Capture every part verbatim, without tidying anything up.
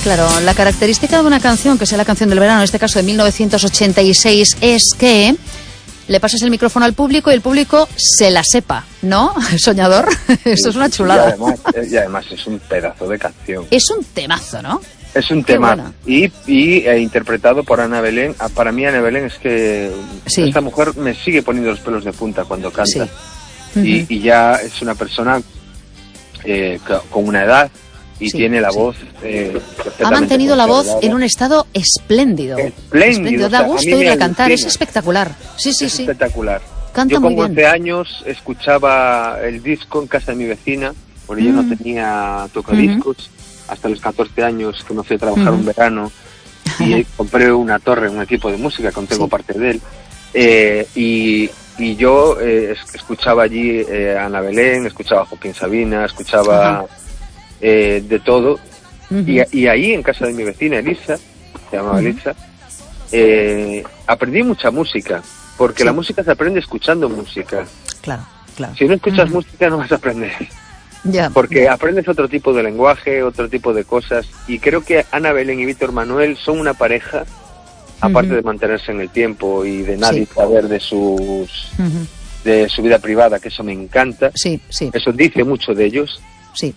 Claro, la característica de una canción, que sea la canción del verano, en este caso de mil novecientos ochenta y seis, es que le pasas el micrófono al público y el público se la sepa, ¿no? Soñador, eso es una chulada. Y además, y además es un pedazo de canción. Es un temazo, ¿no? Es un Qué tema buena. y, y eh, interpretado por Ana Belén. Ah, para mí Ana Belén es que Sí. esta mujer me sigue poniendo los pelos de punta cuando canta. Sí. y, Ujú. y ya es una persona eh, co- con una edad y Sí, tiene la sí. voz eh, Ha perfectamente mantenido la voz conservada. en un estado espléndido. Espléndido, Da o sea, a gusto mí me ir a cantar, es alucina. espectacular. Sí, sí, Es sí. espectacular. Canta Yo muy con bien. once años escuchaba el disco en casa de mi vecina, porque yo Mm. no tenía tocadiscos. Hasta los catorce años que me fui a trabajar Ujú. un verano y compré una torre, un equipo de música, que tengo Sí. parte de él. Eh, y, y yo eh, es- escuchaba allí eh, a Ana Belén, escuchaba a Joaquín Sabina, escuchaba Ajá. eh, de todo. Ujú. Y, y ahí, en casa de mi vecina, Elisa, se llamaba Ujú. Elisa, eh, aprendí mucha música, porque Sí. la música se aprende escuchando música. Claro, claro. Si no escuchas Ujú. música no vas a aprender, Ya. porque aprendes otro tipo de lenguaje, otro tipo de cosas, y creo que Ana Belén y Víctor Manuel son una pareja, aparte Ujú. de mantenerse en el tiempo y de nadie Sí. saber de sus Ujú. de su vida privada, que eso me encanta, Sí, sí, eso dice mucho de ellos. sí.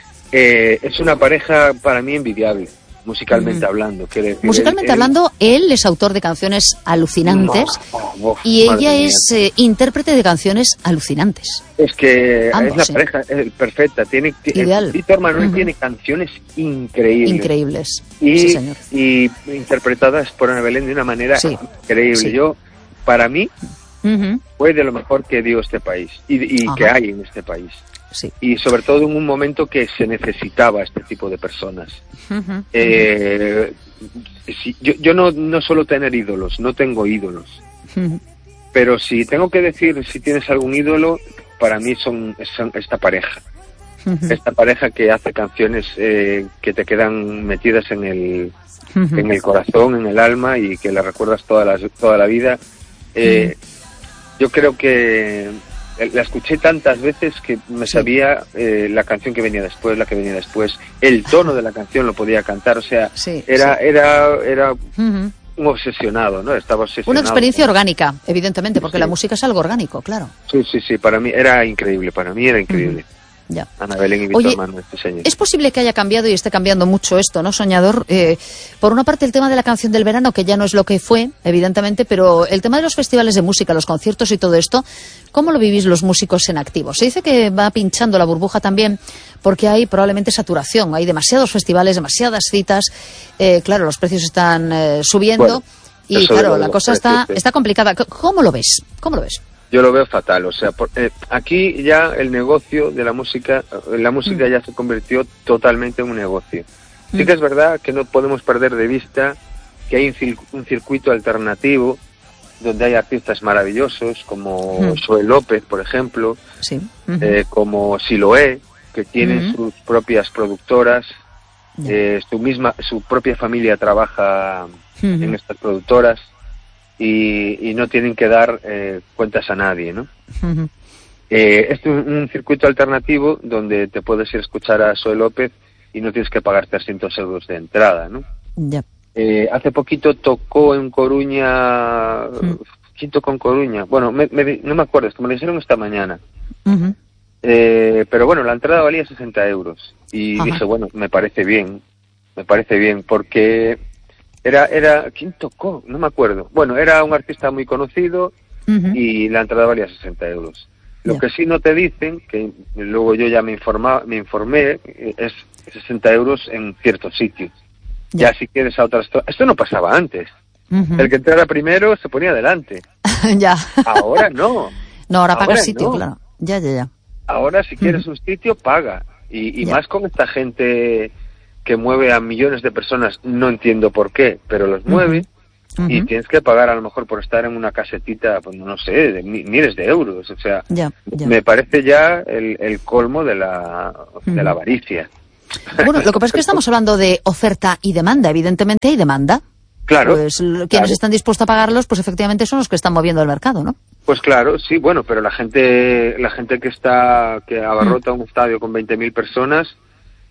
Eh, es una pareja para mí envidiable, musicalmente Ujú. hablando. Quiere decir, Musicalmente él- él- hablando, él es autor de canciones alucinantes Oh, oh, y madre ella mía. es eh, intérprete de canciones alucinantes. Es que Ambos, es la sí. pareja eh, perfecta. Tiene, ti- Ideal. Víctor Manuel Ujú. tiene canciones increíbles. Increíbles. Y, Sí, señor. y interpretadas por Ana Belén de una manera Sí. increíble. Sí. Yo, para mí, Ujú. fue de lo mejor que dio este país y, y Ajá. que hay en este país. Sí. Y sobre todo en un momento que se necesitaba este tipo de personas. Ujú. Eh, si- yo yo no, no suelo tener ídolos, no tengo ídolos. Ujú. Pero si tengo que decir si tienes algún ídolo, para mí son, son esta pareja. Ujú. Esta pareja que hace canciones eh, que te quedan metidas en el, Ujú. en el corazón, en el alma y que la recuerdas toda la, toda la vida. Eh, Yo creo que la escuché tantas veces que me Sí. sabía eh, la canción que venía después, la que venía después, el tono de la canción lo podía cantar, o sea, Sí, era, sí. era, era Ujú. un obsesionado, ¿no? Estaba obsesionado. Una experiencia orgánica, evidentemente, porque Sí. la música es algo orgánico, claro. Sí, sí, sí, para mí era increíble, para mí era increíble. Ya. Ana Belén y Víctor Oye, Manuel, sí, señor. Es posible que haya cambiado y esté cambiando mucho esto, ¿no, Soñador? Eh, por una parte, el tema de la canción del verano, que ya no es lo que fue, evidentemente, pero el tema de los festivales de música, los conciertos y todo esto, ¿cómo lo vivís los músicos en activo? Se dice que va pinchando la burbuja también porque hay probablemente saturación, hay demasiados festivales, demasiadas citas, eh, claro, los precios están eh, subiendo Bueno, y, eso de claro, lo de la los cosa está, precios, sí. está complicada. C- ¿Cómo lo ves? ¿Cómo lo ves? Yo lo veo fatal, o sea, por- eh, aquí ya el negocio de la música, eh, la música Mm. ya se convirtió totalmente en un negocio. Sí Mm. que es verdad que no podemos perder de vista que hay un, cir- un circuito alternativo donde hay artistas maravillosos como Mm. Joel López, por ejemplo, Sí. Ujú. eh, como Siloé, que tienen Mm. sus propias productoras, Ya. eh, su misma, su propia familia trabaja Ujú. en estas productoras y, y no tienen que dar eh, cuentas a nadie, ¿no? Ujú. Eh, este es un, un circuito alternativo donde te puedes ir a escuchar a Joel López y no tienes que pagar trescientos euros de entrada, ¿no? Ya. Eh, hace poquito tocó en Coruña, Mm. ¿quién tocó en Coruña? Bueno, me- me di- no me acuerdo, es que me lo dijeron esta mañana. Ujú. Eh, pero bueno, la entrada valía sesenta euros y Ajá. dije, bueno, me parece bien, me parece bien, porque era, era, ¿quién tocó? No me acuerdo. Bueno, era un artista muy conocido Ujú. y la entrada valía sesenta euros. Lo Ya. que sí no te dicen, que luego yo ya me, informa, me informé, eh, es sesenta euros en ciertos sitios. Ya. Ya si quieres a otras... to- Esto no pasaba antes. Ujú. El que entrara primero se ponía delante. Ya. Ahora no. No, ahora pagas Ahora sitio, no. claro. Ya, ya, ya. Ahora si quieres un sitio, paga. Y, y Ya. más con esta gente que mueve a millones de personas, no entiendo por qué, pero los mueve. Ujú. Y tienes que pagar a lo mejor por estar en una casetita, pues no sé, de mi- miles de euros. O sea, Ya, ya. me parece ya el, el colmo de la, de la Ujú. avaricia. Bueno, lo que pasa es que estamos hablando de oferta y demanda. Evidentemente hay demanda. Claro. Pues l- quienes claro. están dispuestos a pagarlos, pues efectivamente son los que están moviendo el mercado, ¿no? Pues claro, sí, bueno, pero la gente la gente que está que abarrota un estadio con veinte mil personas,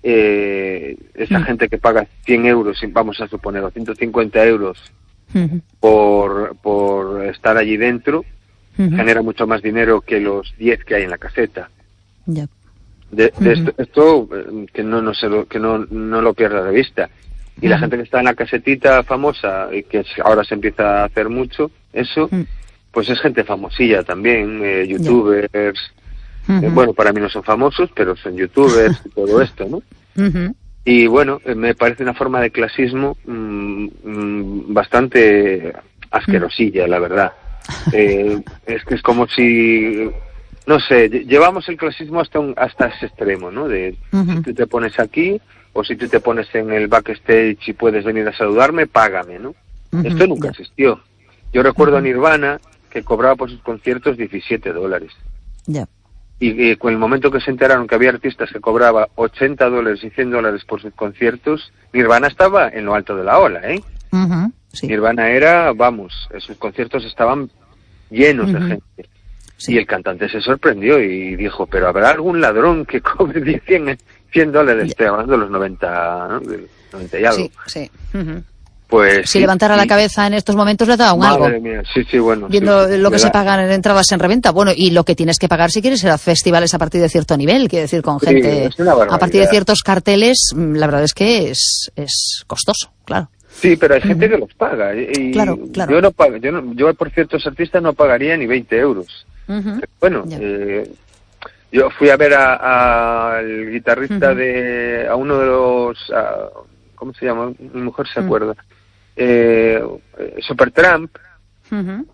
eh, esa mm. gente que paga cien euros, vamos a suponer, o ciento cincuenta euros mm. por, por estar allí dentro, mm. genera mucho más dinero que los diez que hay en la caseta. Yeah. De, de mm. esto, esto que no, no, se lo, que no, no lo pierda de vista. Y mm. la gente que está en la casetita famosa, y que ahora se empieza a hacer mucho, eso, mm. pues es gente famosilla también, eh, youtubers, yeah. uh-huh. eh, bueno, para mí no son famosos, pero son youtubers y todo esto, ¿no? Uh-huh. Y bueno, eh, me parece una forma de clasismo mmm, mmm, bastante asquerosilla, uh-huh. la verdad. Eh, es que es como si, no sé, llevamos el clasismo hasta un, hasta ese extremo, ¿no? De uh-huh. si tú te pones aquí, o si tú te pones en el backstage y puedes venir a saludarme, págame, ¿no? Uh-huh. Esto nunca yeah. existió. Yo recuerdo uh-huh. a Nirvana que cobraba por sus conciertos diecisiete dólares. Yeah. Y, y con el momento que se enteraron que había artistas que cobraba ochenta dólares y cien dólares por sus conciertos, Nirvana estaba en lo alto de la ola, ¿eh? Uh-huh. Sí. Nirvana era, vamos, sus conciertos estaban llenos uh-huh. de gente. Sí. Y el cantante se sorprendió y dijo, pero ¿habrá algún ladrón que cobre cien dólares? Estoy hablando de los noventa, ¿no? De noventa y algo. Sí, sí. Uh-huh. Pues, si sí, levantara sí. la cabeza en estos momentos le daba un Madre algo. Mía. Sí, sí, bueno, viendo sí, lo que da... se pagan en entradas en reventa. Bueno, y lo que tienes que pagar si quieres ir a festivales a partir de cierto nivel, quiere decir, con gente sí, a partir de ciertos carteles, la verdad es que es, es costoso, claro. Sí, pero hay gente uh-huh. que los paga. Y claro, claro. Yo, no pago, yo, no, yo por ciertos artistas no pagaría ni veinte euros. Uh-huh. Bueno, eh, yo fui a ver al guitarrista uh-huh. de, a uno de los, a, ¿cómo se llama? Mi mujer se acuerda. Uh-huh. Eh, Supertramp, uh-huh.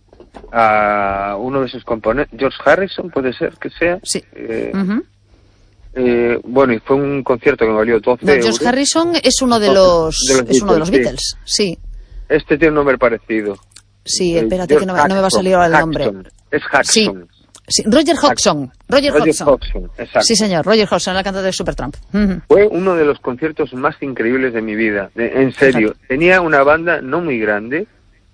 a uno de sus componentes, George Harrison, puede ser que sea. Sí. Eh, uh-huh. eh, bueno, y fue un concierto que me valió doce no, euros. George Harrison es uno de los, de los es Beatles, uno de los Beatles, sí. sí. Este tiene un nombre parecido. Sí, espérate, eh, que no, no me va a salir ahora el nombre. Haxon. Es Haxon. Sí. Sí, Roger Hodgson, Roger, Roger Hodgson. Hodgson, exacto. Sí, señor, Roger Hodgson, la cantante de Supertramp. Uh-huh. Fue uno de los conciertos más increíbles de mi vida, de, en serio. Exacto. Tenía una banda no muy grande,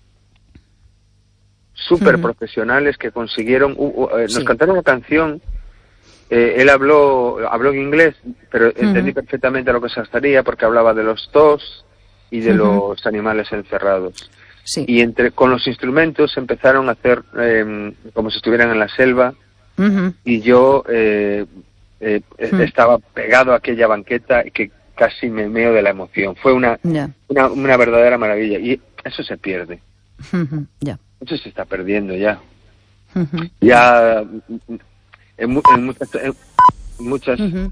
súper uh-huh. profesionales que consiguieron, uh, uh, eh, nos sí. cantaron una canción, eh, él habló habló en inglés, pero entendí uh-huh. perfectamente a lo que se estaría porque hablaba de los tos y de uh-huh. los animales encerrados. Sí. Y entre con los instrumentos empezaron a hacer eh, como si estuvieran en la selva uh-huh. y yo eh, eh, uh-huh. estaba pegado a aquella banqueta y que casi me meo de la emoción. Fue una, yeah. una, una verdadera maravilla y eso se pierde. Uh-huh. Yeah. Eso se está perdiendo ya. Uh-huh. Ya en, en muchas... En muchas uh-huh.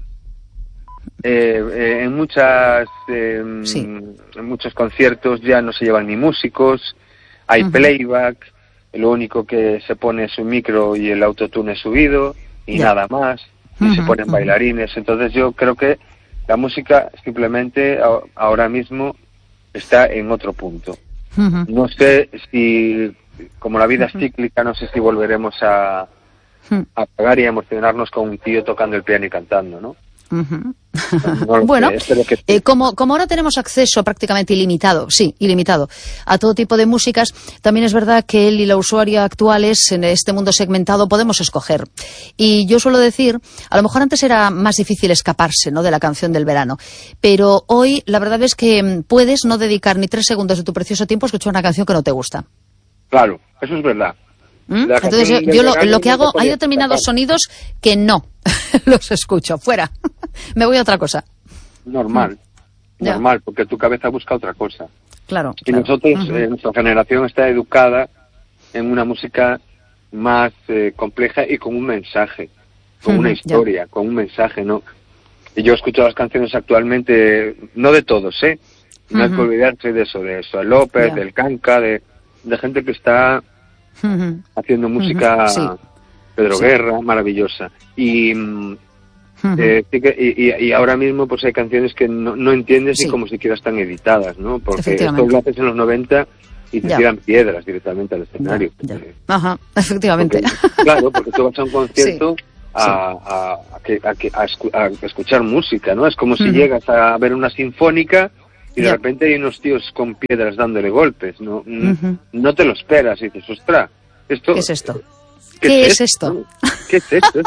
Eh, eh, en muchas eh, sí. en muchos conciertos ya no se llevan ni músicos, hay uh-huh. playback, lo único que se pone es un micro y el autotune subido y yeah. nada más, y uh-huh. se ponen uh-huh. bailarines. Entonces yo creo que la música simplemente a, ahora mismo está en otro punto. Uh-huh. No sé si, como la vida uh-huh. es cíclica, no sé si volveremos a, uh-huh. a pagar y a emocionarnos con un tío tocando el piano y cantando, ¿no? Uh-huh. No bueno, que... eh, como, como ahora tenemos acceso prácticamente ilimitado, sí, ilimitado, a todo tipo de músicas, también es verdad que él y la usuaria actuales en este mundo segmentado podemos escoger. Y yo suelo decir, a lo mejor antes era más difícil escaparse, ¿no?, de la canción del verano, pero hoy la verdad es que puedes no dedicar ni tres segundos de tu precioso tiempo a escuchar una canción que no te gusta. Claro, eso es verdad. ¿Mm? Entonces yo, yo lo, lo que hago, hay determinados sonidos que no los escucho, fuera, me voy a otra cosa. Normal, mm. normal, porque tu cabeza busca otra cosa. Claro. Y claro. nosotros, uh-huh. eh, nuestra generación está educada en una música más eh, compleja y con un mensaje, con uh-huh. una historia, yeah. con un mensaje, ¿no? Y yo escucho las canciones actualmente, no de todos, ¿eh? No uh-huh. hay que olvidarse de eso, de eso, de López, yeah. del Canca, de, de gente que está uh-huh. haciendo música, uh-huh. sí. Pedro sí. Guerra, maravillosa. Y, uh-huh. eh, y, y ahora mismo pues hay canciones que no, no entiendes sí. ni como siquiera están editadas, ¿no? Porque esto lo haces en los noventa y te ya. tiran piedras directamente al escenario. Ya, ya. Ajá, efectivamente. Porque, claro, porque tú vas a un concierto sí. A, a, a, a, a, a, a escuchar música, ¿no? Es como uh-huh. si llegas a ver una sinfónica y de yeah. repente hay unos tíos con piedras dándole golpes, ¿no? Uh-huh. No te lo esperas y dices, ostras, esto... ¿Qué es esto? ¿Qué, ¿Qué es esto? ¿Qué es esto?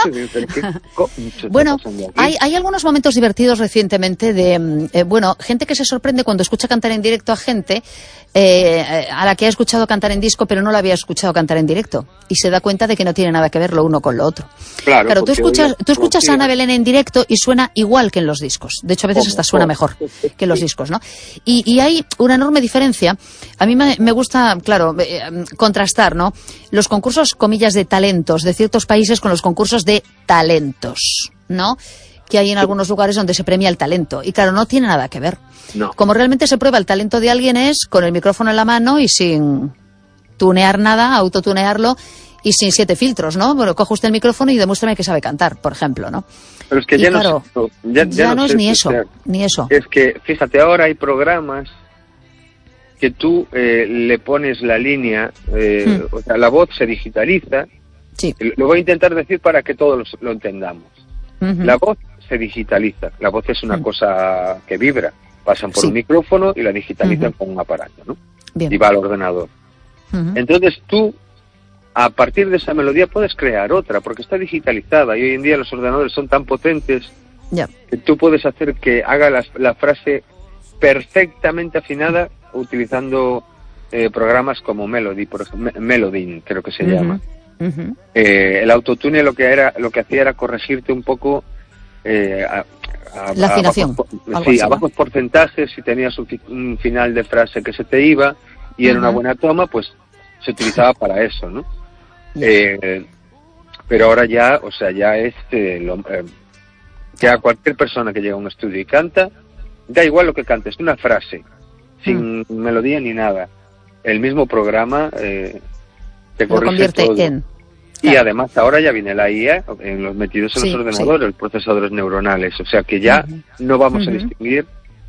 Bueno, hay, hay algunos momentos divertidos recientemente de, eh, bueno, gente que se sorprende cuando escucha cantar en directo a gente eh, a la que ha escuchado cantar en disco, pero no la había escuchado cantar en directo. Y se da cuenta de que no tiene nada que ver lo uno con lo otro. Claro, claro tú escuchas, tú escuchas a Ana Belén en directo y suena igual que en los discos. De hecho, a veces hasta suena mejor que en los discos, ¿no? Y, y hay una enorme diferencia. A mí me, me gusta, claro, eh, contrastar, ¿no? Los concursos, comillas, de talentos de ciertos países con los concursos de talentos, ¿no? Que hay en algunos lugares donde se premia el talento. Y claro, no tiene nada que ver. No. Como realmente se prueba el talento de alguien es con el micrófono en la mano y sin tunear nada, autotunearlo y sin siete filtros, ¿no? Bueno, coge usted el micrófono y demuéstrame que sabe cantar, por ejemplo, ¿no? Pero es que y ya claro, no, es, ya, ya ya no, no es sé, ni eso, o sea, ni eso. Es que, fíjate, ahora hay programas que tú eh, le pones la línea, eh, hmm. o sea, la voz se digitaliza. Sí. Lo voy a intentar decir para que todos lo, lo entendamos. Uh-huh. La voz se digitaliza. La voz es una uh-huh. cosa que vibra. Pasan por sí. un micrófono y la digitalizan uh-huh. con un aparato, ¿no? Bien. Y va al ordenador. Uh-huh. Entonces tú, a partir de esa melodía, puedes crear otra, porque está digitalizada. Y hoy en día los ordenadores son tan potentes yeah. que tú puedes hacer que haga la, la frase perfectamente afinada utilizando eh, programas como Melody, por ejemplo, Melodin, creo que se uh-huh. llama. Uh-huh. Eh, el autotune lo que era, lo que hacía era corregirte un poco eh, a, a, la afinación. A bajos, sí, a bajos porcentajes. Si tenías un, un final de frase que se te iba y uh-huh. era una buena toma, pues se utilizaba para eso, ¿no? Yeah. Eh, pero ahora ya, o sea, ya es eh, lo, eh, ya cualquier persona que llega a un estudio y canta, da igual lo que cantes, una frase, sin uh-huh. melodía ni nada. El mismo programa eh, te lo convierte todo. en... Y claro. además ahora ya viene la I A en los metidos en sí, los ordenadores, sí. procesadores neuronales, o sea que ya uh-huh. no vamos uh-huh. a distinguir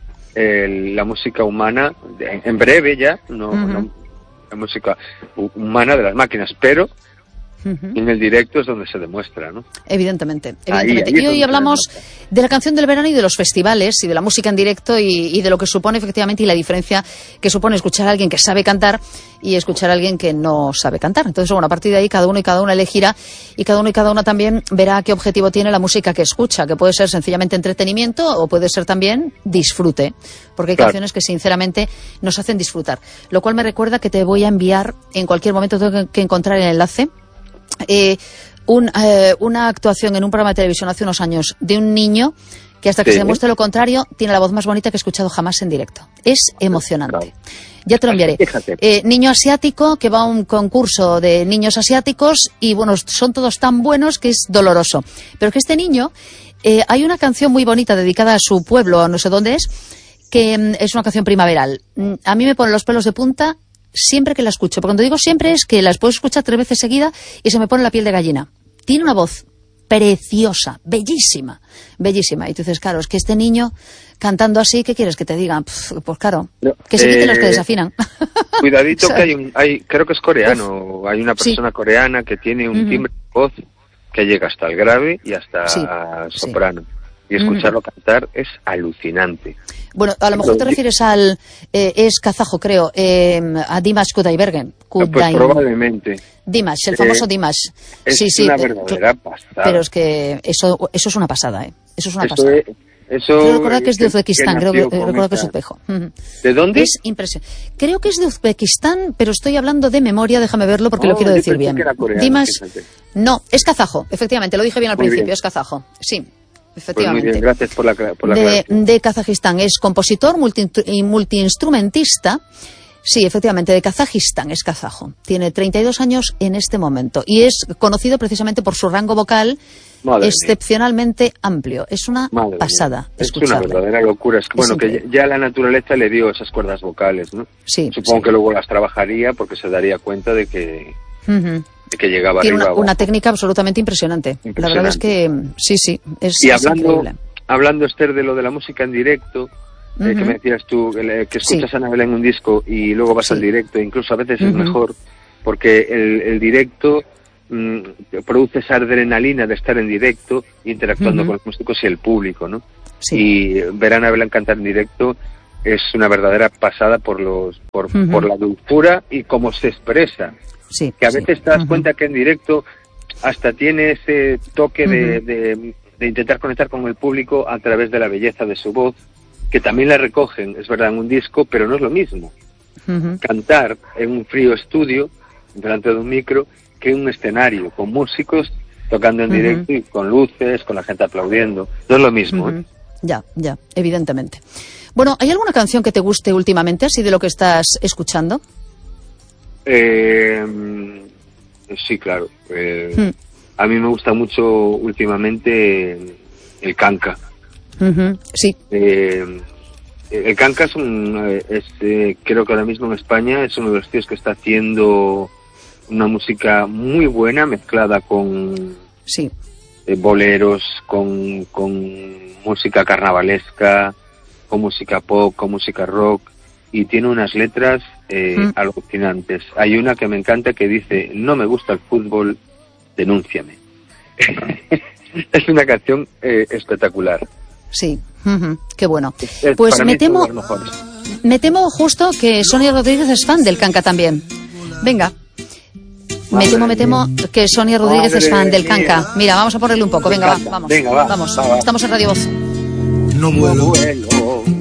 eh, la música humana, de, en breve ya, no, uh-huh. no la música humana de las máquinas, pero uh-huh. en el directo es donde se demuestra, ¿no? Evidentemente, evidentemente. Ahí, ahí y hoy hablamos de la canción del verano y de los festivales y de la música en directo y, y de lo que supone efectivamente y la diferencia que supone escuchar a alguien que sabe cantar y escuchar a alguien que no sabe cantar. Entonces, bueno, a partir de ahí cada uno y cada una elegirá y cada uno y cada una también verá qué objetivo tiene la música que escucha, que puede ser sencillamente entretenimiento o puede ser también disfrute, porque hay claro. canciones que sinceramente nos hacen disfrutar. Lo cual me recuerda que te voy a enviar en cualquier momento, tengo que encontrar el enlace, eh, un, eh, una actuación en un programa de televisión hace unos años de un niño que hasta que sí. se demuestre lo contrario, tiene la voz más bonita que he escuchado jamás en directo. Es emocionante. Claro. Ya te lo enviaré. Eh, niño asiático que va a un concurso de niños asiáticos y, bueno, son todos tan buenos que es doloroso. Pero que este niño, eh, hay una canción muy bonita dedicada a su pueblo, no sé dónde es, que mm, es una canción primaveral. Mm, a mí me pone los pelos de punta siempre que la escucho. Porque cuando digo siempre es que las puedo escuchar tres veces seguida y se me pone la piel de gallina. Tiene una voz preciosa, bellísima, bellísima. Y tú dices, claro, es que este niño cantando así, ¿qué quieres que te diga? Pff, pues claro, no, que se quiten eh, los que desafinan. Cuidadito que hay, un, hay, creo que es coreano, Uf, hay una persona sí. coreana que tiene un uh-huh. timbre de voz que llega hasta el grave y hasta sí, soprano. Sí. Y escucharlo uh-huh. cantar es alucinante. Bueno, a lo mejor te refieres al... Eh, es kazajo, creo, eh, a Dimash Kudaibergen. Pues probablemente. Dimash, el famoso eh, Dimash. Es sí, sí, una verdadera pasada. Pero es que eso, eso es una pasada, ¿eh? Eso es una eso pasada. Es, eso creo recordar que es de Uzbekistán, creo que, recuerdo que es Uzbejo. ¿De dónde? Es impresionante. Creo que es de Uzbekistán, pero estoy hablando de memoria, déjame verlo porque oh, lo quiero decir bien. Coreano, Dimash, no, es kazajo, efectivamente, lo dije bien al Muy principio, bien. es kazajo, sí. Pues Efectivamente. muy bien, gracias por la, por la de, de Kazajistán. Es compositor multi, y multiinstrumentista. Sí, efectivamente, de Kazajistán, es kazajo. Tiene treinta y dos años en este momento. Y es conocido precisamente por su rango vocal Madre excepcionalmente mía. amplio. Es una Madre pasada mía. Es una verdadera locura. Es que, bueno, es que ya la naturaleza le dio esas cuerdas vocales, ¿no? Sí. Supongo sí. que luego las trabajaría porque se daría cuenta de que... Uh-huh. que llegaba Tiene arriba una, una técnica absolutamente impresionante. impresionante. La verdad es que sí, sí, es, y es hablando, increíble. Hablando, Esther, de lo de la música en directo, uh-huh. eh, que me decías tú, que, que escuchas sí. a Ana Belén en un disco y luego vas sí. al directo, incluso a veces uh-huh. es mejor, porque el, el directo mmm, produce esa adrenalina de estar en directo, interactuando uh-huh. con los músicos y el público, ¿no? Sí. Y ver a Ana Belén cantar en directo es una verdadera pasada por los por, uh-huh. por la dulzura y cómo se expresa. Sí, que a veces sí. te das uh-huh. cuenta que en directo hasta tiene ese toque de, uh-huh. de, de intentar conectar con el público a través de la belleza de su voz, que también la recogen, es verdad, en un disco, pero no es lo mismo uh-huh. cantar en un frío estudio, delante de un micro, que en un escenario, con músicos tocando en uh-huh. directo y con luces, con la gente aplaudiendo. No es lo mismo. Uh-huh. ¿eh? Ya, ya, evidentemente. Bueno, ¿hay alguna canción que te guste últimamente, así de lo que estás escuchando? Eh, sí, claro. Eh, hmm. A mí me gusta mucho últimamente el canca. Uh-huh. Sí. Eh, el canca es un, es, eh, creo que ahora mismo en España es uno de los tíos que está haciendo una música muy buena mezclada con sí. eh, boleros, con, con música carnavalesca, con música pop, con música rock, y tiene unas letras eh, mm. alucinantes. Hay una que me encanta que dice: no me gusta el fútbol, denúnciame. Es una canción eh, espectacular. Sí, uh-huh. Qué bueno. Es, es, pues me temo, me temo justo que Sonia Rodríguez es fan del canca también. Venga. Me temo, me temo que Sonia Rodríguez Madre es fan del canca. Mía. Mira, vamos a ponerle un poco. Venga, va, vamos. Venga, va, vamos. Va, va. Estamos en Radio Voz. No vuelo. No vuelo.